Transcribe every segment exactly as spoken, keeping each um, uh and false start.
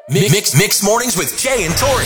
Mix Mix Mornings with Jay and Tori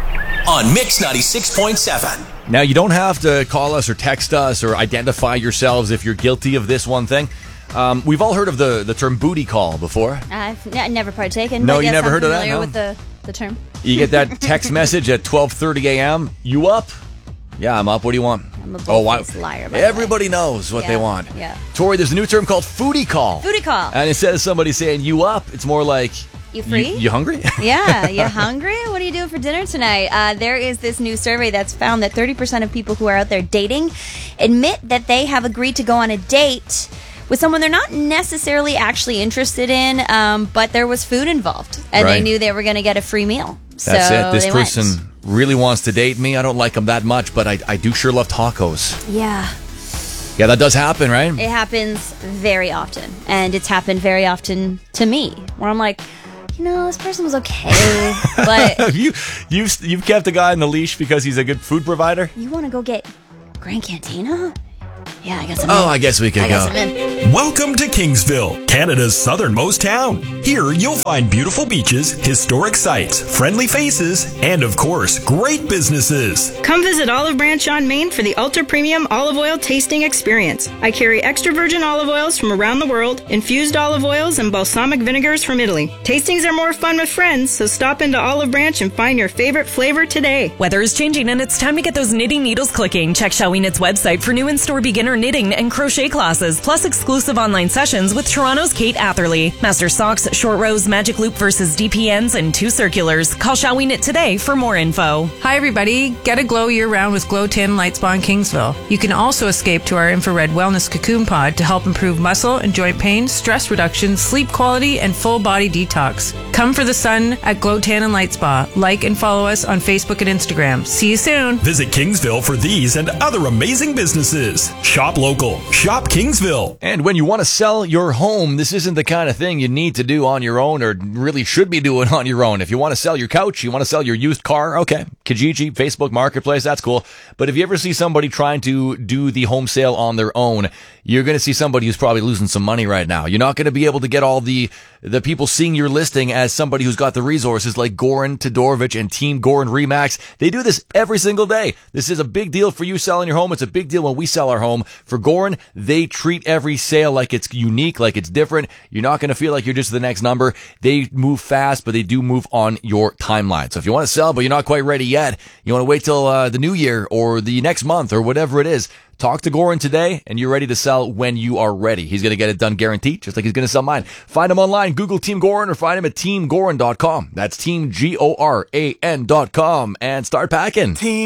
on Mix ninety-six point seven. Now, you don't have to call us or text us or identify yourselves if you're guilty of this one thing. Um, we've all heard of the, the term booty call before. I've n- never partaken. No, but you yes, never I'm heard of that, familiar no? with the, the term. You get that text message at twelve thirty a.m. You up? Yeah, I'm up. What do you want? I'm a oh, bull-faced liar, by the Everybody way. knows what Yeah, they want. yeah. Tori, there's a new term called foodie call. Foodie call. And instead of somebody saying you up, it's more like... You free? You, you hungry? Yeah, you hungry? What are you doing for dinner tonight? Uh, there is this new survey that's found that thirty percent of people who are out there dating admit that they have agreed to go on a date with someone they're not necessarily actually interested in, um, but there was food involved, and Right. they knew they were going to get a free meal. That's so it. This they person went. really wants to date me. I don't like him that much, but I, I do sure love tacos. Yeah. Yeah, that does happen, right? It happens very often, and it's happened very often to me, where I'm like, you know, this person was okay, but you, you've, you've kept a guy on the leash because he's a good food provider? you want to go get Grand Cantina? Yeah, I guess I'm Oh, in. I guess we could I guess go. I'm in. Welcome to Kingsville, Canada's southernmost town. Here you'll find beautiful beaches, historic sites, friendly faces, and of course, great businesses. Come visit Olive Branch on Main for the ultra premium olive oil tasting experience. I carry extra virgin olive oils from around the world, infused olive oils, and balsamic vinegars from Italy. Tastings are more fun with friends, so stop into Olive Branch and find your favorite flavor today. Weather is changing and it's time to get those knitting needles clicking. Check Shall We Knit's website for new in-store beginner knitting and crochet classes, plus exclusive online sessions with Toronto's Kate Atherley. Master socks, short rows, magic loop versus D P Ns, and two circulars. Call Shall We Knit today for more info. Hi everybody, get a glow year-round with Glow Tan Light Spa in Kingsville. You can also escape to our infrared wellness cocoon pod to help improve muscle and joint pain, stress reduction, sleep quality, and full body detox. Come for the sun at Glow Tan and Light Spa. Like and follow us on Facebook and Instagram. See you soon. Visit Kingsville for these and other amazing businesses. Shop local. Shop Kingsville. And when you want to sell your home, this isn't the kind of thing you need to do on your own or really should be doing on your own. If you want to sell your couch, you want to sell your used car, okay. Kijiji, Facebook Marketplace, that's cool. But if you ever see somebody trying to do the home sale on their own, you're going to see somebody who's probably losing some money right now. You're not going to be able to get all the the people seeing your listing as somebody who's got the resources like Goran Todorovic and Team Goran Remax. They do this every single day. This is a big deal for you selling your home. It's a big deal when we sell our home. For Goran, they treat every sale like it's unique, like it's different. You're not going to feel like you're just the next number. They move fast, but they do move on your timeline. So if you want to sell, but you're not quite ready yet, you want to wait till uh, the new year or the next month or whatever it is, talk to Goran today, and you're ready to sell when you are ready. He's going to get it done guaranteed, just like he's going to sell mine. Find him online, Google Team Goran, or find him at team goran dot com. That's team G O R A N dot com, and start packing. Team